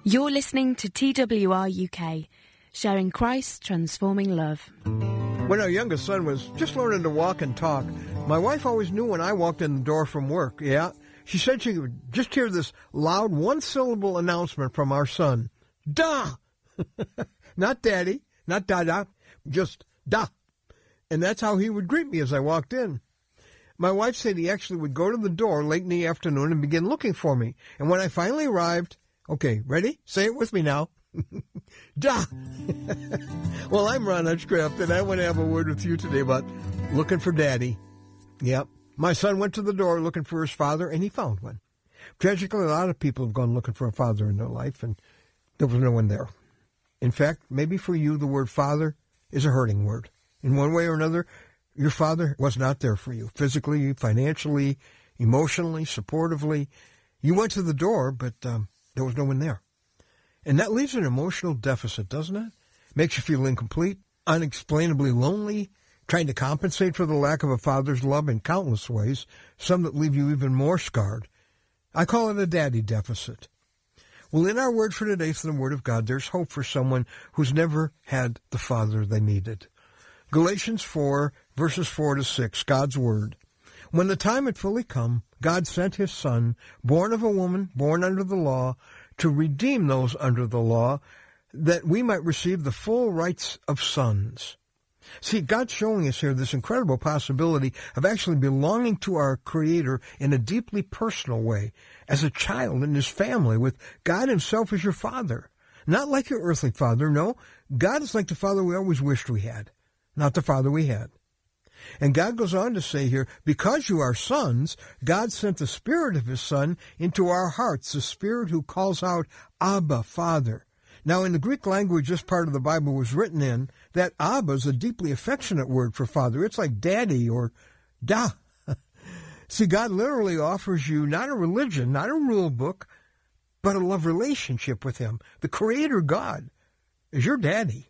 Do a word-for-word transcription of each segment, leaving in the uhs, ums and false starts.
You're listening to T W R U K, sharing Christ's transforming love. When our youngest son was just learning to walk and talk, my wife always knew when I walked in the door from work, yeah. She said she could just hear this loud one-syllable announcement from our son. Da! Not daddy, not da-da, just da. And that's how he would greet me as I walked in. My wife said he actually would go to the door late in the afternoon and begin looking for me. And when I finally arrived, okay, ready? Say it with me now. Da! Well, I'm Ron Hutchcraft, and I want to have a word with you today about looking for daddy. Yep. My son went to the door looking for his father, and he found one. Tragically, a lot of people have gone looking for a father in their life, and there was no one there. In fact, maybe for you, the word father is a hurting word. In one way or another, your father was not there for you, physically, financially, emotionally, supportively. You went to the door, but um, there was no one there. And that leaves an emotional deficit, doesn't it? Makes you feel incomplete, unexplainably lonely, trying to compensate for the lack of a father's love in countless ways, some that leave you even more scarred. I call it a daddy deficit. Well, in our word for today from the Word of God, there's hope for someone who's never had the father they needed. Galatians four, verses four to six, God's Word. When the time had fully come, God sent his Son, born of a woman, born under the law, to redeem those under the law, that we might receive the full rights of sons. See, God's showing us here this incredible possibility of actually belonging to our Creator in a deeply personal way, as a child in his family, with God himself as your father. Not like your earthly father, no. God is like the father we always wished we had, not the father we had. And God goes on to say here, because you are sons, God sent the Spirit of his Son into our hearts, the Spirit who calls out, Abba, Father. Now, in the Greek language this part of the Bible was written in, that Abba is a deeply affectionate word for father. It's like daddy or da. See, God literally offers you not a religion, not a rule book, but a love relationship with him. The Creator God is your daddy.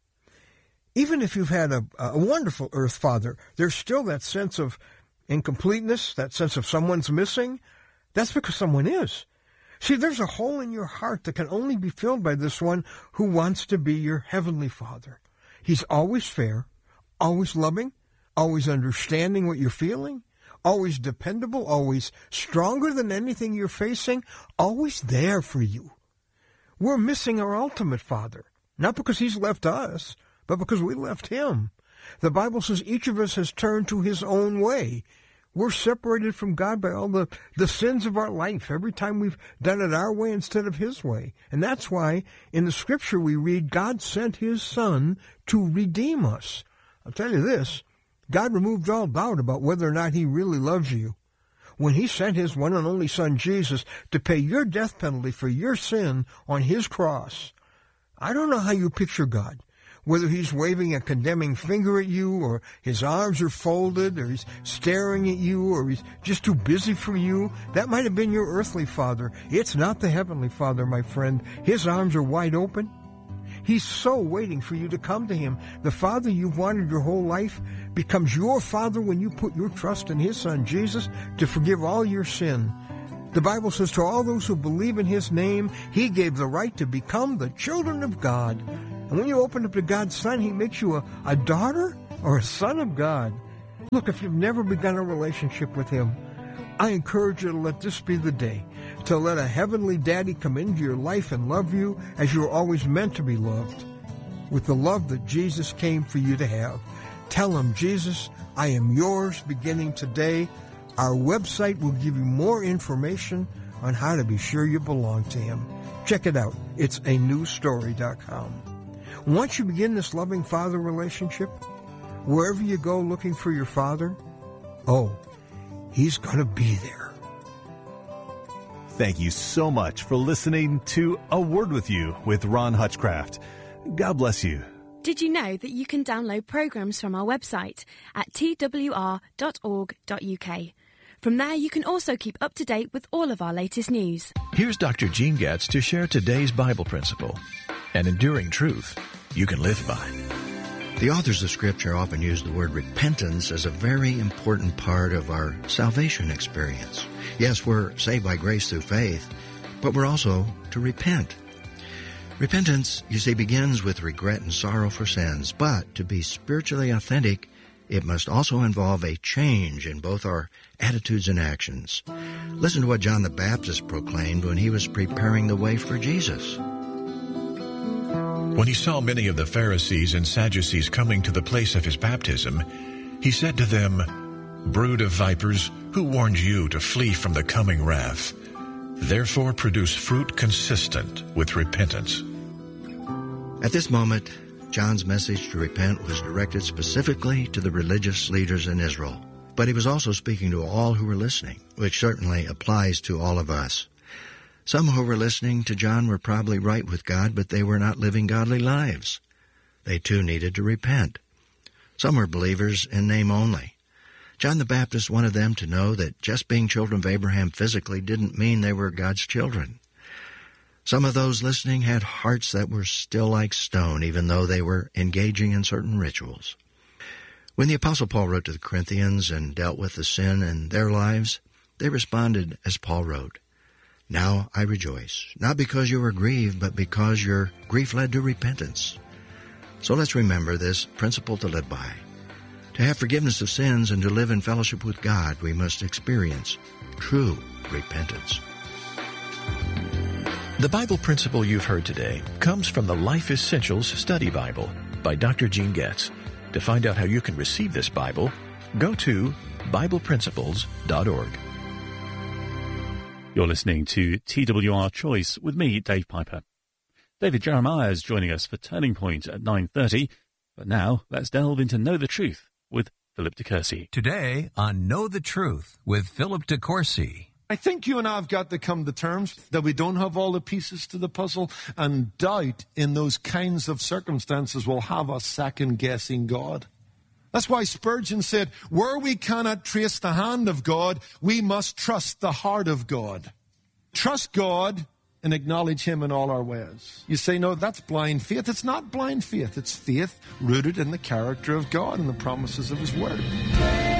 Even if you've had a, a wonderful earth father, there's still that sense of incompleteness, that sense of someone's missing. That's because someone is. See, there's a hole in your heart that can only be filled by this one who wants to be your heavenly Father. He's always fair, always loving, always understanding what you're feeling, always dependable, always stronger than anything you're facing, always there for you. We're missing our ultimate Father, not because he's left us, but because we left him. The Bible says each of us has turned to his own way. We're separated from God by all the, the sins of our life, every time we've done it our way instead of his way. And that's why in the Scripture we read, God sent his Son to redeem us. I'll tell you this, God removed all doubt about whether or not he really loves you. When he sent his one and only Son, Jesus, to pay your death penalty for your sin on his cross. I don't know how you picture God. Whether he's waving a condemning finger at you, or his arms are folded, or he's staring at you, or he's just too busy for you, that might have been your earthly father. It's not the heavenly Father, my friend. His arms are wide open. He's so waiting for you to come to him. The Father you've wanted your whole life becomes your Father when you put your trust in his Son, Jesus, to forgive all your sin. The Bible says to all those who believe in his name, he gave the right to become the children of God. And when you open up to God's Son, he makes you a, a daughter or a son of God. Look, if you've never begun a relationship with him, I encourage you to let this be the day, to let a heavenly daddy come into your life and love you as you're always meant to be loved, with the love that Jesus came for you to have. Tell him, Jesus, I am yours beginning today. Our website will give you more information on how to be sure you belong to him. Check it out. It's a new story dot com. Once you begin this loving father relationship, wherever you go looking for your father, oh, he's going to be there. Thank you so much for listening to A Word With You with Ron Hutchcraft. God bless you. Did you know that you can download programs from our website at t w r dot org dot u k? From there, you can also keep up to date with all of our latest news. Here's Doctor Gene Getz to share today's Bible principle, an enduring truth you can live by. The authors of Scripture often use the word repentance as a very important part of our salvation experience. Yes, we're saved by grace through faith, but we're also to repent. Repentance, you see, begins with regret and sorrow for sins, but to be spiritually authentic, it must also involve a change in both our attitudes and actions. Listen to what John the Baptist proclaimed when he was preparing the way for Jesus. When he saw many of the Pharisees and Sadducees coming to the place of his baptism, he said to them, "Brood of vipers, who warned you to flee from the coming wrath? Therefore produce fruit consistent with repentance." At this moment, John's message to repent was directed specifically to the religious leaders in Israel, but he was also speaking to all who were listening, which certainly applies to all of us. Some who were listening to John were probably right with God, but they were not living godly lives. They too needed to repent. Some were believers in name only. John the Baptist wanted them to know that just being children of Abraham physically didn't mean they were God's children. Some of those listening had hearts that were still like stone, even though they were engaging in certain rituals. When the Apostle Paul wrote to the Corinthians and dealt with the sin in their lives, they responded as Paul wrote, "Now I rejoice, not because you were grieved, but because your grief led to repentance." So let's remember this principle to live by. To have forgiveness of sins and to live in fellowship with God, we must experience true repentance. The Bible principle you've heard today comes from the Life Essentials Study Bible by Doctor Gene Getz. To find out how you can receive this Bible, go to Bible Principles dot org. You're listening to T W R Choice with me, Dave Piper. David Jeremiah is joining us for Turning Point at nine thirty, but now let's delve into Know the Truth with Philip DeCourcy. Today on Know the Truth with Philip DeCourcy. I think you and I have got to come to terms that we don't have all the pieces to the puzzle, and doubt in those kinds of circumstances will have us second-guessing God. That's why Spurgeon said, where we cannot trace the hand of God, we must trust the heart of God. Trust God and acknowledge Him in all our ways. You say, no, that's blind faith. It's not blind faith. It's faith rooted in the character of God and the promises of His Word.